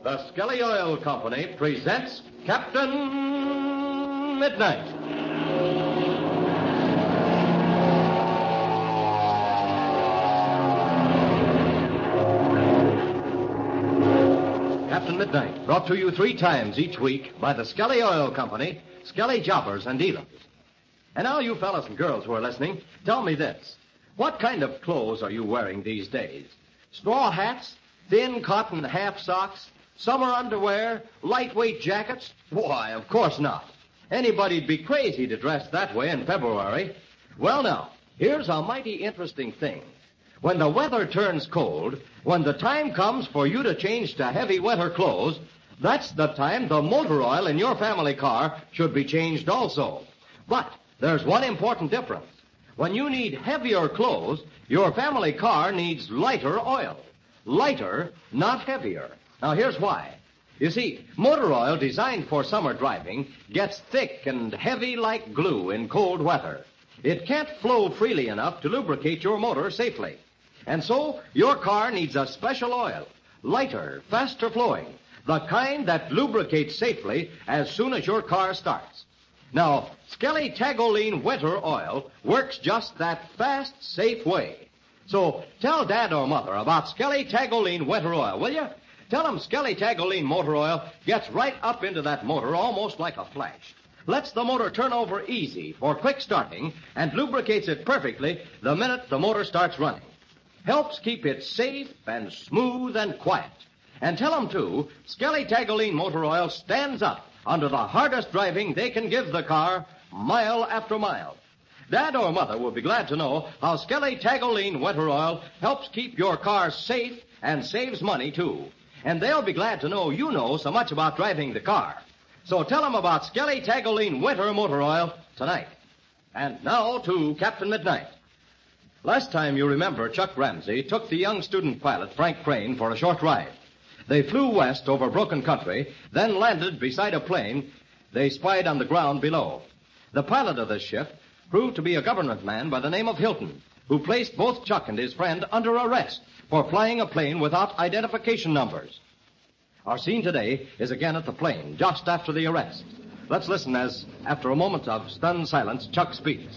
The Skelly Oil Company presents Captain Midnight. Captain Midnight, brought to you 3 times each week by the Skelly Oil Company, Skelly Jobbers and Dealers. And now, you fellas and girls who are listening, tell me this. What kind of clothes are you wearing these days? Straw hats? Thin cotton half socks? Summer underwear? Lightweight jackets? Why, of course not. Anybody'd be crazy to dress that way in February. Well, now, here's a mighty interesting thing. When the weather turns cold, when the time comes for you to change to heavy winter clothes, that's the time the motor oil in your family car should be changed also. But there's one important difference. When you need heavier clothes, your family car needs lighter oil. Lighter, not heavier. Now, here's why. You see, motor oil designed for summer driving gets thick and heavy like glue in cold weather. It can't flow freely enough to lubricate your motor safely. And so, your car needs a special oil, lighter, faster flowing, the kind that lubricates safely as soon as your car starts. Now, Skelly Tagoline Winter Oil works just that fast, safe way. So, tell Dad or Mother about Skelly Tagoline Winter Oil, will you? Tell them Skelly Tagoline Motor Oil gets right up into that motor almost like a flash. Lets the motor turn over easy for quick starting and lubricates it perfectly the minute the motor starts running. Helps keep it safe and smooth and quiet. And tell them, too, Skelly Tagoline Motor Oil stands up under the hardest driving they can give the car mile after mile. Dad or Mother will be glad to know how Skelly Tagoline Winter Oil helps keep your car safe and saves money, too. And they'll be glad to know you know so much about driving the car. So tell them about Skelly Tagoline Winter Motor Oil tonight. And now to Captain Midnight. Last time, you remember, Chuck Ramsey took the young student pilot, Frank Crane, for a short ride. They flew west over broken country, then landed beside a plane they spied on the ground below. The pilot of this ship proved to be a government man by the name of Hilton, who placed both Chuck and his friend under arrest for flying a plane without identification numbers. Our scene today is again at the plane, just after the arrest. Let's listen as, after a moment of stunned silence, Chuck speaks.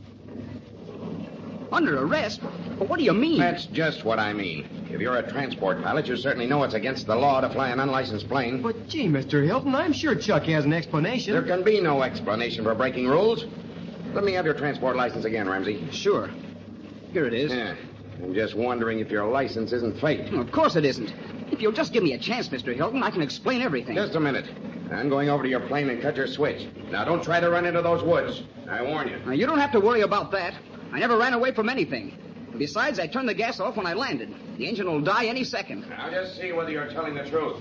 Under arrest? But what do you mean? That's just what I mean. If you're a transport pilot, you certainly know it's against the law to fly an unlicensed plane. But, gee, Mr. Hilton, I'm sure Chuck has an explanation. There can be no explanation for breaking rules. Let me have your transport license again, Ramsey. Sure. Here it is. Yeah. I'm just wondering if your license isn't fake. Well, of course it isn't. If you'll just give me a chance, Mr. Hilton, I can explain everything. Just a minute. I'm going over to your plane and cut your switch. Now, don't try to run into those woods. I warn you. Now, you don't have to worry about that. I never ran away from anything. Besides, I turned the gas off when I landed. The engine will die any second. I'll just see whether you're telling the truth.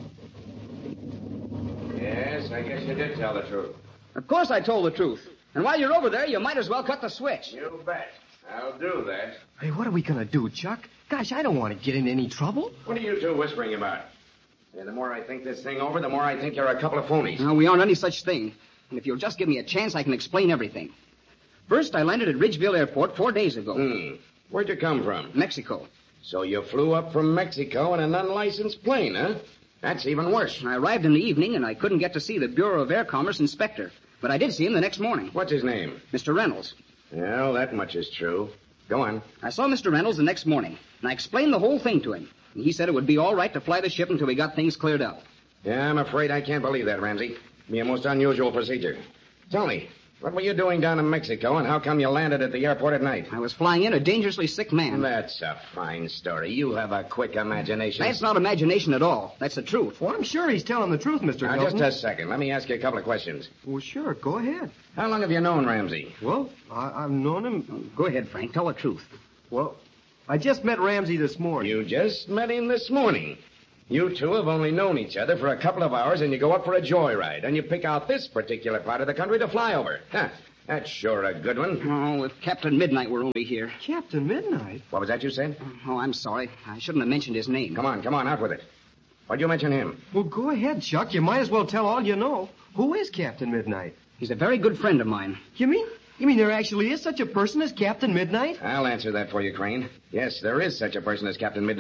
Yes, I guess you did tell the truth. Of course I told the truth. And while you're over there, you might as well cut the switch. You bet. I'll do that. Hey, what are we going to do, Chuck? Gosh, I don't want to get into any trouble. What are you two whispering about? Yeah, the more I think this thing over, the more I think you're a couple of phonies. No, we aren't any such thing. And if you'll just give me a chance, I can explain everything. First, I landed at Ridgeville Airport 4 days ago. Where'd you come from? Mexico. So you flew up from Mexico in an unlicensed plane, huh? That's even worse. I arrived in the evening, and I couldn't get to see the Bureau of Air Commerce inspector. But I did see him the next morning. What's his name? Mr. Reynolds. Well, that much is true. Go on. I saw Mr. Reynolds the next morning, and I explained the whole thing to him. And he said it would be all right to fly the ship until we got things cleared up. Yeah, I'm afraid I can't believe that, Ramsey. It'd be a most unusual procedure. Tell me, what were you doing down in Mexico, and how come you landed at the airport at night? I was flying in a dangerously sick man. That's a fine story. You have a quick imagination. That's not imagination at all. That's the truth. Well, I'm sure he's telling the truth, Mr. Now, Hilton. just a second. Let me ask you a couple of questions. Well, sure. Go ahead. How long have you known Ramsey? Well, I've known him. Go ahead, Frank. Tell the truth. Well, I just met Ramsey this morning. You just met him this morning. You two have only known each other for a couple of hours, and you go up for a joyride, and you pick out this particular part of the country to fly over. Huh. That's sure a good one. Oh, if Captain Midnight were only here. Captain Midnight? What was that you said? Oh, I'm sorry. I shouldn't have mentioned his name. Come on, out with it. Why'd you mention him? Well, go ahead, Chuck. You might as well tell all you know. Who is Captain Midnight? He's a very good friend of mine. You mean there actually is such a person as Captain Midnight? I'll answer that for you, Crane. Yes, there is such a person as Captain Midnight.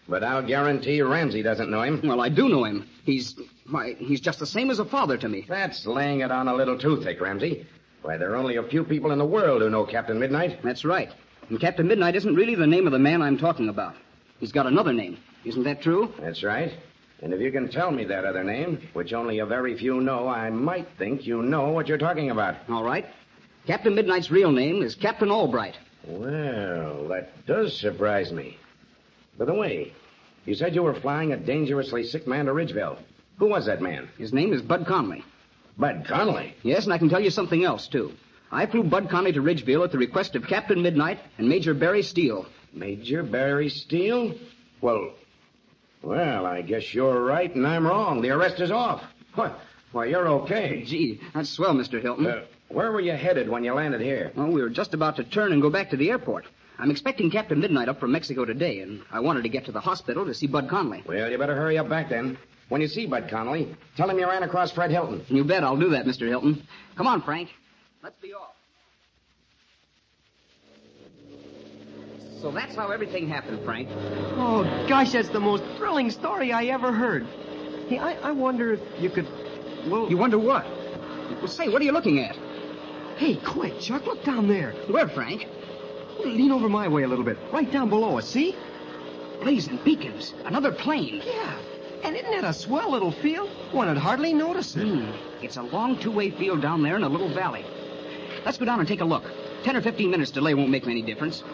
But I'll guarantee Ramsey doesn't know him. Well, I do know him. He's just the same as a father to me. That's laying it on a little too thick, Ramsey. Why, there are only a few people in the world who know Captain Midnight. That's right. And Captain Midnight isn't really the name of the man I'm talking about. He's got another name. Isn't that true? That's right. And if you can tell me that other name, which only a very few know, I might think you know what you're talking about. All right. Captain Midnight's real name is Captain Albright. Well, that does surprise me. By the way, you said you were flying a dangerously sick man to Ridgeville. Who was that man? His name is Bud Conley. Bud Conley? Yes, and I can tell you something else, too. I flew Bud Conley to Ridgeville at the request of Captain Midnight and Major Barry Steele. Major Barry Steele? Well, I guess you're right and I'm wrong. The arrest is off. What? Why, you're okay. Gee, that's swell, Mr. Hilton. Where were you headed when you landed here? Well, we were just about to turn and go back to the airport. I'm expecting Captain Midnight up from Mexico today, and I wanted to get to the hospital to see Bud Conley. Well, you better hurry up back then. When you see Bud Conley, tell him you ran across Fred Hilton. You bet I'll do that, Mr. Hilton. Come on, Frank. Let's be off. So that's how everything happened, Frank. Oh, gosh, that's the most thrilling story I ever heard. Hey, I wonder if you could... Well... You wonder what? Well, say, what are you looking at? Hey, quick, Chuck, look down there. Where, Frank? Lean over my way a little bit. Right down below us, see? Blazing beacons. Another plane. Yeah. And isn't that a swell little field? One would hardly notice it. It's a long two-way field down there in a little valley. Let's go down and take a look. 10 or 15 minutes delay won't make any difference.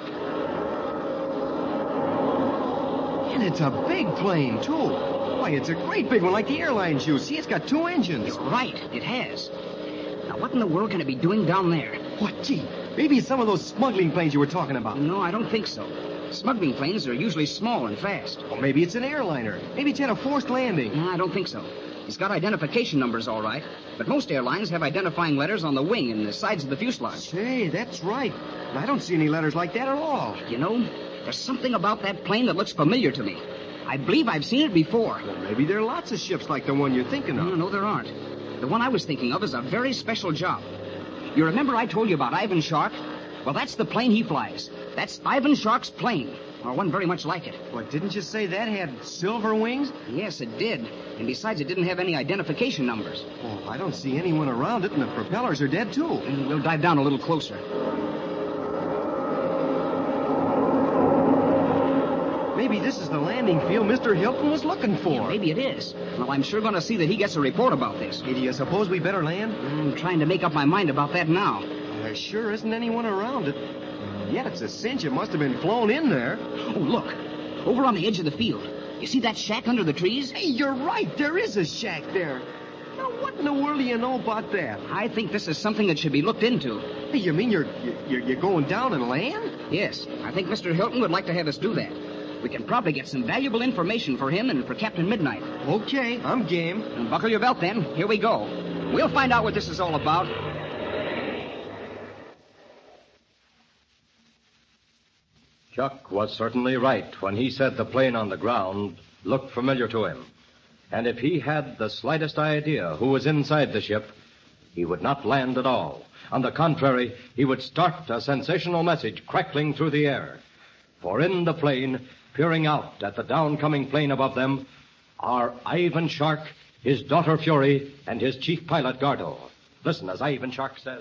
And it's a big plane, too. Why, it's a great big one like the airlines use. See, it's got 2 engines. Right, it has. Now, what in the world can it be doing down there? What, gee? Maybe it's some of those smuggling planes you were talking about. No, I don't think so. Smuggling planes are usually small and fast. Or maybe it's an airliner. Maybe it's had a forced landing. No, I don't think so. It's got identification numbers, all right. But most airlines have identifying letters on the wing and the sides of the fuselage. Say, that's right. I don't see any letters like that at all. You know, there's something about that plane that looks familiar to me. I believe I've seen it before. Well, maybe there are lots of ships like the one you're thinking of. No, there aren't. The one I was thinking of is a very special job. You remember I told you about Ivan Shark? Well, that's the plane he flies. That's Ivan Shark's plane, or one very much like it. What, didn't you say that had silver wings? Yes, it did. And besides, it didn't have any identification numbers. Oh, I don't see anyone around it, and the propellers are dead, too. And we'll dive down a little closer. Maybe this is the landing field Mr. Hilton was looking for. Yeah, maybe it is. Well, I'm sure going to see that he gets a report about this. Hey, do you suppose we better land? I'm trying to make up my mind about that now. There sure isn't anyone around it. Yet it's a cinch it must have been flown in there. Oh, look. Over on the edge of the field. You see that shack under the trees? Hey, you're right. There is a shack there. Now, what in the world do you know about that? I think this is something that should be looked into. Hey, you mean you're going down and land? Yes. I think Mr. Hilton would like to have us do that. We can probably get some valuable information for him and for Captain Midnight. Okay, I'm game. And buckle your belt, then. Here we go. We'll find out what this is all about. Chuck was certainly right when he said the plane on the ground looked familiar to him. And if he had the slightest idea who was inside the ship, he would not land at all. On the contrary, he would start a sensational message crackling through the air. For in the plane, peering out at the downcoming plane above them, are Ivan Shark, his daughter Fury, and his chief pilot Gardo. Listen as Ivan Shark says.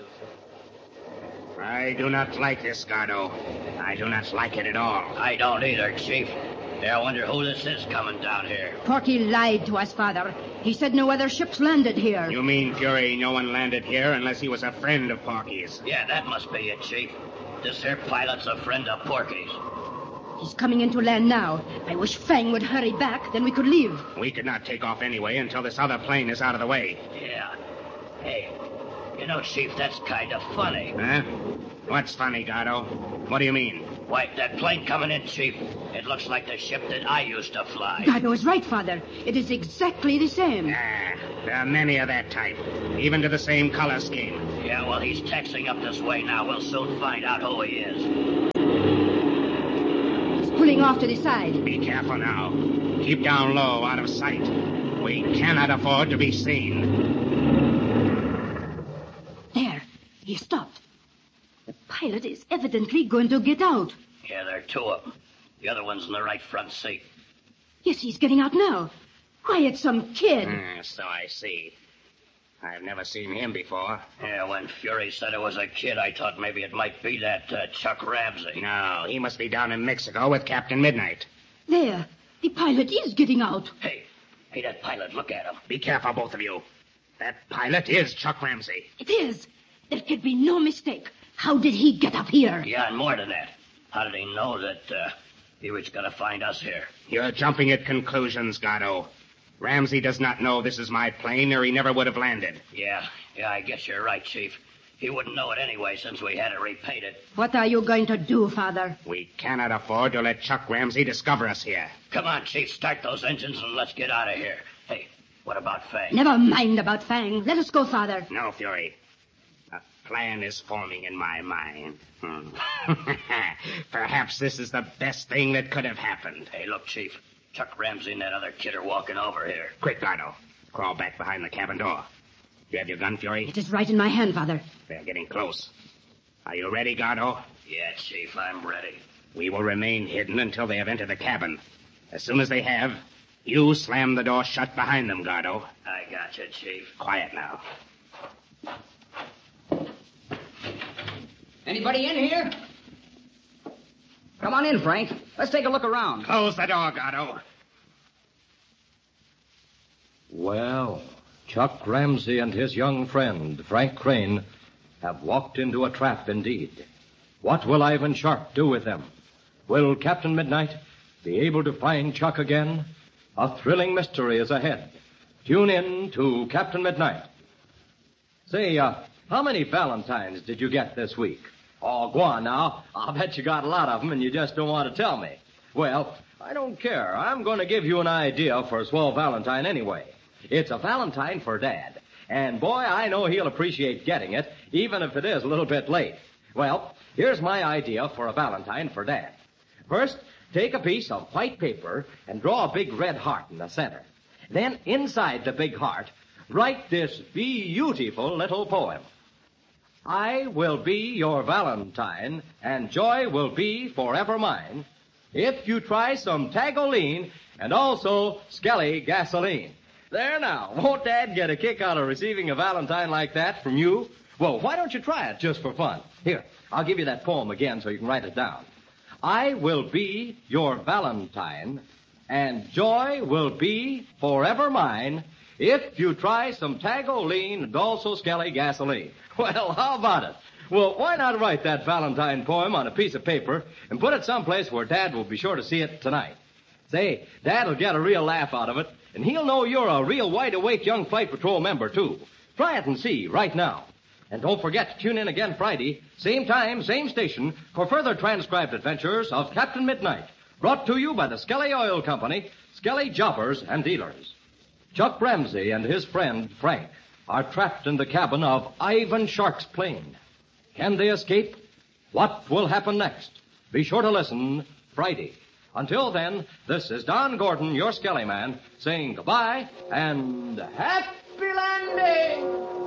I do not like this, Gardo. I do not like it at all. I don't either, Chief. I wonder who this is coming down here. Porky lied to us, Father. He said no other ships landed here. You mean, Fury, no one landed here unless he was a friend of Porky's? Yeah, that must be it, Chief. This here pilot's a friend of Porky's. He's coming into land now. I wish Fang would hurry back, then we could leave. We could not take off anyway until this other plane is out of the way. Yeah. Hey, you know, Chief, that's kind of funny. Huh? What's funny, Gardo? What do you mean? Why, that plane coming in, Chief, it looks like the ship that I used to fly. Gardo is right, Father. It is exactly the same. There are many of that type, even to the same color scheme. Yeah, well, he's taxiing up this way now. We'll soon find out who he is. He's pulling off to the side. Be careful now. Keep down low, out of sight. We cannot afford to be seen. There. He stopped. The pilot is evidently going to get out. Yeah, there are two of them. The other one's in the right front seat. Yes, he's getting out now. Why, it's some kid. So I see. I've never seen him before. Yeah, when Fury said it was a kid, I thought maybe it might be that Chuck Ramsey. No, he must be down in Mexico with Captain Midnight. There. The pilot is getting out. Hey, that pilot, look at him. Be careful, both of you. That pilot is Chuck Ramsey. It is. There could be no mistake. How did he get up here? Yeah, and more than that. How did he know that he was going to find us here? You're jumping at conclusions, Gatto. Ramsey does not know this is my plane, or he never would have landed. Yeah, I guess you're right, Chief. He wouldn't know it anyway since we had it repainted. What are you going to do, Father? We cannot afford to let Chuck Ramsey discover us here. Come on, Chief, start those engines and let's get out of here. Hey, what about Fang? Never mind about Fang. Let us go, Father. No, Fury. A plan is forming in my mind. Perhaps this is the best thing that could have happened. Hey, look, Chief. Chuck Ramsey and that other kid are walking over here. Quick, Gatto. Crawl back behind the cabin door. You have your gun, Fury? It is right in my hand, Father. They're getting close. Are you ready, Gatto? Yeah, Chief, I'm ready. We will remain hidden until they have entered the cabin. As soon as they have, you slam the door shut behind them, Gatto. I got you, Chief. Quiet now. Anybody in here? Come on in, Frank. Let's take a look around. Close the door, Gatto. Well, Chuck Ramsey and his young friend, Frank Crane, have walked into a trap indeed. What will Ivan Sharp do with them? Will Captain Midnight be able to find Chuck again? A thrilling mystery is ahead. Tune in to Captain Midnight. Say, how many Valentines did you get this week? Oh, go on now. I'll bet you got a lot of them and you just don't want to tell me. Well, I don't care. I'm going to give you an idea for a swell Valentine anyway. It's a Valentine for Dad. And, boy, I know he'll appreciate getting it, even if it is a little bit late. Well, here's my idea for a Valentine for Dad. First, take a piece of white paper and draw a big red heart in the center. Then, inside the big heart, write this beautiful little poem. I will be your Valentine, and joy will be forever mine, if you try some Tagoline and also Skelly gasoline. There now, won't Dad get a kick out of receiving a Valentine like that from you? Well, why don't you try it just for fun? Here, I'll give you that poem again so you can write it down. I will be your Valentine, and joy will be forever mine, if you try some Tagoline and also Skelly gasoline. Well, how about it? Well, why not write that Valentine poem on a piece of paper and put it someplace where Dad will be sure to see it tonight? Say, Dad will get a real laugh out of it, and he'll know you're a real wide-awake young Flight Patrol member, too. Try it and see right now. And don't forget to tune in again Friday, same time, same station, for further transcribed adventures of Captain Midnight, brought to you by the Skelly Oil Company, Skelly Jobbers and Dealers. Chuck Ramsey and his friend, Frank, are trapped in the cabin of Ivan Shark's plane. Can they escape? What will happen next? Be sure to listen Friday. Until then, this is Don Gordon, your Skelly Man, saying goodbye and happy landing!